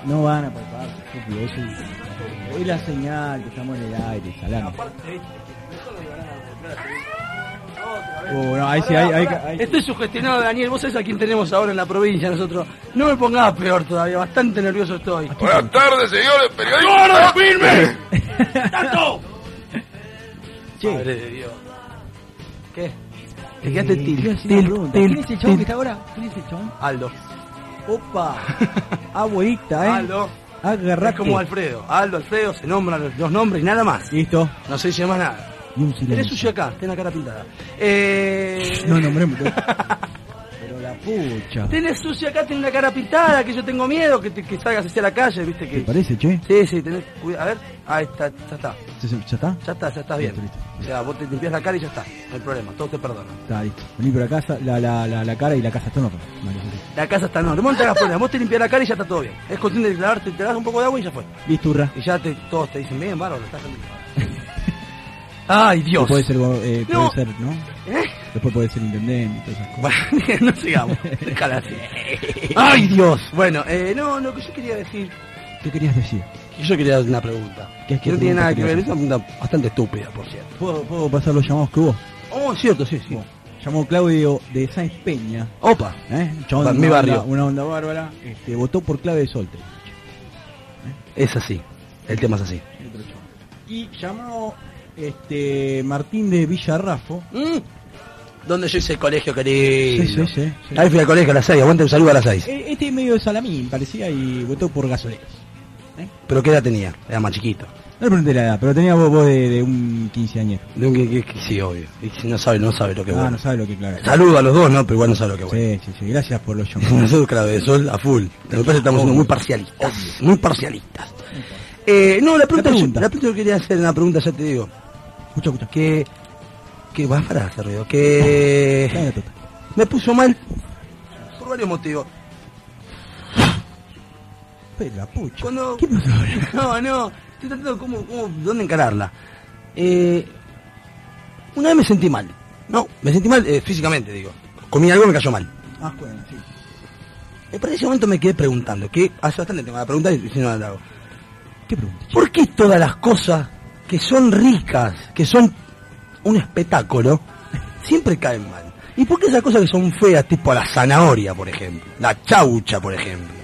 No van a palpar, estúpido. Es la señal que estamos en el aire, salame. No, ahí sí, ahí. Estoy sugestionado, Daniel. Vos sabés a quién tenemos ahora en la provincia, nosotros. No me pongas peor todavía, bastante nervioso estoy. Buenas tardes, señores periodistas. ¡Gordo, firme! ¡Tanto! Madre de Dios. ¿Qué? Te quedaste ¿Quién es el chabón que está ahora? ¿Quién es el chabón? Aldo. Opa. Abuelita, Aldo. Agarrate. Es como Alfredo. Alfredo, se nombran los nombres y nada más. Listo. No se dice más nada. Y un silencio. Tenés sucio acá, tenés la cara pintada. No nombremos. Pero la pucha. Tenés sucio acá, tenés la cara pintada, que yo tengo miedo que salgas hacia la calle, viste que. ¿Te parece, che? Sí, tenés cuidado. A ver, ahí está, ya está. ¿Ya está? Ya estás bien. Listo. O sea, vos te limpias la cara y ya está, no hay problema, todo te perdona. Está listo. Vení por acá, la cara y la casa está en orden. La casa está en orden, vos no te hagas problema, vos te limpias la cara y ya está todo bien. Es cuestión de declararte, te das un poco de agua y ya fue. Listurra. Y ya todos te dicen, bien, bárbaro, estás bien. Ay, Dios. Puede ser, ¿no? ¿Eh? Después puede ser intendente y todas esas cosas. Bueno, no sigamos, déjala así. Ay, Dios. Bueno, no, lo que yo quería decir. ¿Qué querías decir? Yo quería hacer una pregunta. ¿Qué no tiene nada que ver, es una pregunta bastante estúpida, por cierto. ¿Puedo pasar los llamados que hubo? Oh, cierto, sí. Bueno, llamó Claudio de Sáenz Peña. Opa. Chabón, mi barrio. Una onda bárbara. Votó por clave de Solte. Es así. El tema es así. Y llamó Martín de Villarrafo. ¿Dónde yo hice el colegio, querido? Sí. Ahí fui al colegio a las 6, aguante un saludo a las 6. Este es medio de Salamín, parecía, y votó por gasoleros. ¿Pero qué edad tenía? Era más chiquito. No le pregunté la edad, pero tenía voz de un quinceañero. Sí, obvio. Y si no sabe lo que es bueno. No sabe lo que, claro. Saludo a los dos, ¿no? Pero igual no sabe lo que es bueno. Sí, gracias por los llamados. Nosotros, claro, de sol a full. Me parece que estamos siendo muy parcialistas. Muy parcialistas. No, la pregunta que quería hacer, una pregunta, ya te digo. Escucha. Que va a parar ese ruido. Que me puso mal por varios motivos. Pero la pucha. Cuando... ¿Qué pasó? No, estoy tratando dónde encararla. Una vez me sentí mal. No, me sentí mal físicamente, digo. Comí algo y me cayó mal. Bueno, sí. Pero en ese momento me quedé preguntando, que hace bastante tengo la pregunta y si no la hago. ¿Qué pregunta? ¿Por qué todas las cosas que son ricas, que son un espectáculo, siempre caen mal? ¿Y por qué esas cosas que son feas, tipo la zanahoria, por ejemplo, la chaucha, por ejemplo,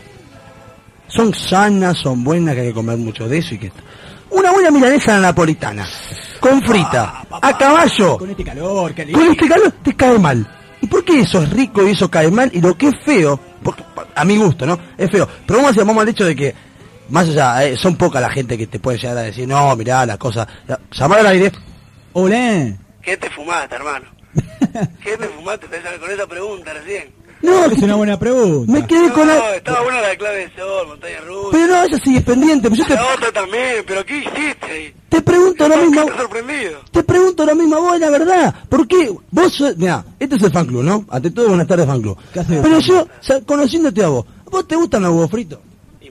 son sanas, son buenas, que hay que comer mucho de eso y que una buena milanesa napolitana, con frita, a caballo, con este calor, te cae mal? ¿Y por qué eso es rico y eso cae mal? Y lo que es feo, porque a mi gusto, ¿no? Es feo. Pero vamos al hecho de que, más allá, son poca la gente que te puede llegar a decir, no, mirá, las cosas... Llamar al aire. Hola. ¿Qué te fumaste, hermano? ¿Qué te fumaste con esa pregunta recién? No, es una buena pregunta. Me quedé con la... estaba buena la clave de sol, montaña rusa. Pero no, esa sigue pendiente. Pero la otra también, pero ¿qué hiciste ahí? Te pregunto lo mismo. ¿Estás sorprendido? Te pregunto lo mismo a vos, la verdad. ¿Por qué? Vos, mirá, este es el fan club, ¿no? Ante todo, buenas tardes, fan club. Pero yo, conociéndote a vos te gustan los huevos fritos?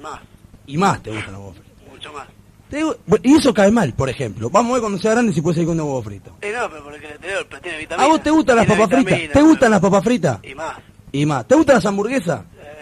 Y más te gustan los huevos fritos. Mucho más. Y eso cae mal, por ejemplo. Vamos a ver cuando sea grande si puedes seguir con huevos fritos. No, pero porque el exterior tiene vitamina. ¿A vos te gustan las papas fritas? ¿Te gustan las papas fritas? Y más. ¿Te gustan las hamburguesas?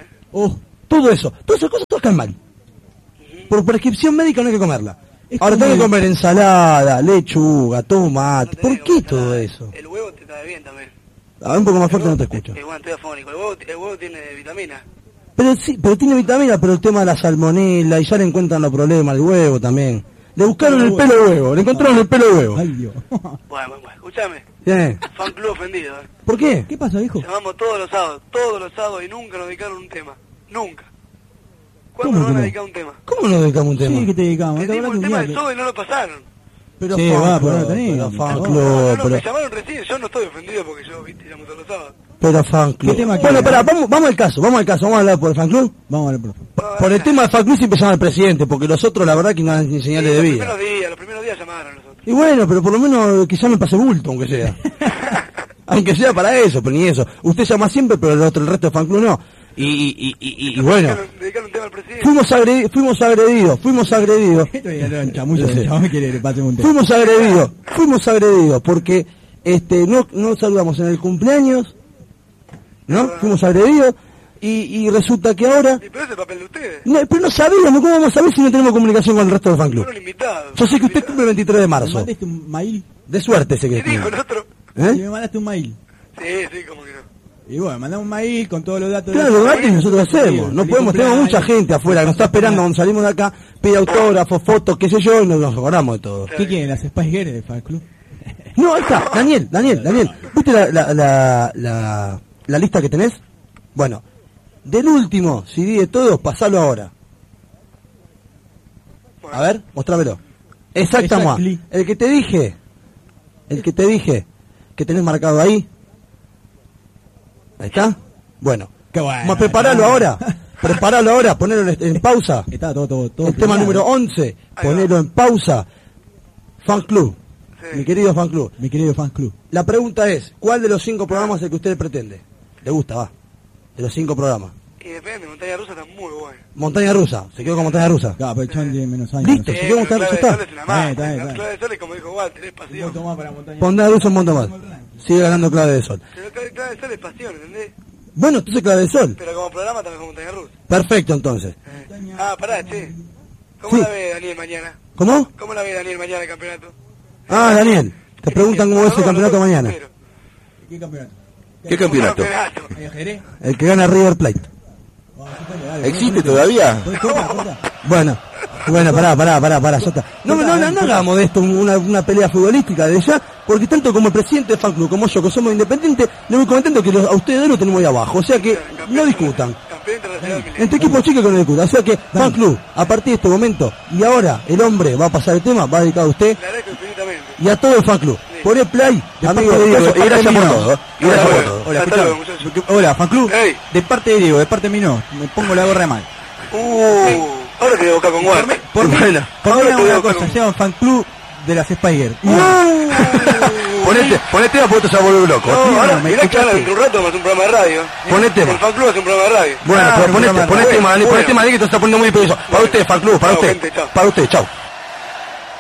Todo eso. Todas esas cosas caen mal. Por prescripción médica no hay que comerla. Ahora tengo que comer ensalada, lechuga, tomate. ¿Por qué todo eso? El huevo te cae bien también. Un poco más fuerte no te escucho. Bueno, estoy afónico. El huevo tiene vitamina. Pero sí, pero tiene vitamina, pero el tema de la salmonela, y ya le encuentran los problemas al huevo también. Le buscaron el pelo de huevo, le encontraron el pelo de huevo. Ay, Dios. Bueno, escúchame. Bien. Fan club ofendido, ¿Por qué? ¿Qué pasa, hijo? Llamamos todos los sábados y nunca nos dedicaron un tema. Nunca. ¿Cuándo ¿Cómo nos van que a no? dedicar un tema? ¿Cómo nos dedicamos un tema? Sí, que te dedicamos. Le dimos el tema de todo y no lo pasaron. Pero Sí, fan pero club, no tenés. pero fan No, club, me llamaron recién, yo no estoy ofendido porque yo, llamo todos los sábados. pero fan club. ¿Qué tema Bueno, queda? vamos al caso, vamos a hablar por el fan club. Vamos a ver, por favor. Por el tema del fan club siempre llama al presidente, porque los otros la verdad que no dan ni señales de vida. Los primeros días llamaron los otros. Y bueno, pero por lo menos que llame pase bulto, aunque sea. Aunque sea para eso, pero ni eso. Usted llama siempre, pero el resto del fan club no. Y bueno, Dedicaron un tema al presidente. fuimos agredidos. Esto ya era un chamullo, el chabón quiere que le pase un tema. Fuimos agredidos porque no saludamos en el cumpleaños, ¿no? Fuimos agredidos, Y resulta que ahora... Sí, pero ese es el papel de ustedes. No, pero no sabíamos, ¿cómo vamos a saber si no tenemos comunicación con el resto del fan club? Fueron invitados. Yo sé que usted cumple el 23 de ¿Me marzo. mandaste un mail? De suerte sé que ¿Qué dijo cumple. el otro? Y ¿Eh? me mandaste un mail. Sí, como que no. Y bueno, mandamos un mail con todos los datos. Claro, los datos nosotros hacemos. No podemos, tenemos mucha gente afuera que nos está esperando cuando salimos de acá, pide autógrafos, fotos, qué sé yo, y nos acordamos de todo. ¿Qué quieren? ¿Las Spice Girls del fan club? No, ahí está, Daniel. ¿Viste la lista que tenés? Bueno, del último CD de todos, pasalo ahora. A ver, mostrámelo. Exactamente. Exactly. El que te dije, que tenés marcado ahí. Ahí está. Bueno. Qué bueno. Preparalo ahora, ponelo en pausa. Está todo El tema planeado. número 11, ponelo en pausa. Fan Club, Sí. mi querido Fan Club. Mi querido fan club. La pregunta es, ¿cuál de los 5 programas es el que usted pretende? Le gusta, va. De los 5 programas. Y depende, Montaña Rusa está muy buena. Montaña Rusa, se quedó con Montaña Rusa. Claro, pero el chabón tiene menos años. Listo. no sé. ¿Se quedó Montaña Rusa? Clave Está. de Sol es una máquina. Está bien. La clave de Sol es como dijo Walter, es Un pasión. voto más para Montaña. Montaña Rusa un montón más. Sigue ganando Clave de Sol. Pero la clave de Sol es pasión, ¿entendés? Bueno, entonces Clave de Sol. Pero como programa también con Montaña Rusa. Perfecto, entonces. Pará, che. ¿Cómo Sí. la ve Daniel mañana? ¿Cómo? ¿Cómo la ve Daniel mañana el campeonato? Ah, Daniel. Te preguntan cómo es el campeonato mañana. ¿Qué campeonato? ¿Qué campeonato? ¿Hay ajedrez? El que gana River Plate. ¿Existe todavía? Bueno, pará, ya está. No hagamos de esto una pelea futbolística de ya, porque tanto como el presidente del fan club como yo, que somos independientes, le voy comentando que a ustedes lo tenemos ahí abajo, o sea que no discutan. Campeón internacional milenio. Entre equipos chicos que no discutan, o sea que fan club, a partir de este momento, y ahora el hombre va a pasar el tema, va dedicado a usted Le agradezco infinitamente. y a todo el fan club. Poné play, amigo parte de Diego, y gracias por mío. todo. Y gracias por todo. Hola, Hasta luego, escuchame. muchachos. Hola, fan club. Hey. De parte de Diego, de parte de mí no. Me pongo la gorra de mal. Ahora te voy a buscar con Walter. Por mí, Bueno. por mí Ahora te hago voy a una buscar cosa, un- se llama fan club de las Spice Girls. Ponete a porque se va a volver loco. No, ahora me mirá que ahora escuchaste. dentro de un rato vamos a hacer un programa de radio. Poné tema. El fan club hace un programa de radio. Bueno, pero programa poné de tema, Dani, radio. poné tema, Dani, que te está poniendo muy peligroso. Para usted, fan club, para Chao, usted. gente, chao. Para usted, chao.